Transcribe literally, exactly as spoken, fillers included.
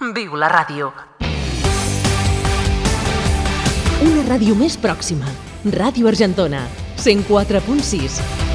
Viu la ràdio. Una ràdio més pròxima. Ràdio Argentona, cent quatre punt sis.